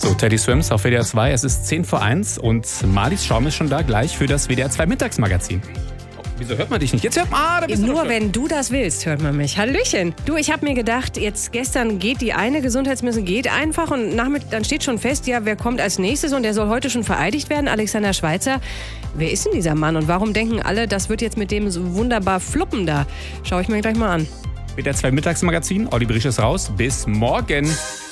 So, Teddy Swims auf WDR 2. Es ist 10 vor 1 und Marlies Schaum ist schon da, gleich für das WDR 2 Mittagsmagazin. Oh, wieso hört man dich nicht? Jetzt hört man, da bist du Nur wenn du das willst, hört man mich. Hallöchen. Du, ich habe mir gedacht, jetzt gestern geht die eine Gesundheitsministerin, geht einfach und dann steht schon fest, ja, wer kommt als nächstes und der soll heute schon vereidigt werden, Alexander Schweitzer. Wer ist denn dieser Mann und warum denken alle, das wird jetzt mit dem so wunderbar fluppen da? Schau ich mir gleich mal an. WDR 2 Mittagsmagazin, Olli Brisch ist raus. Bis morgen.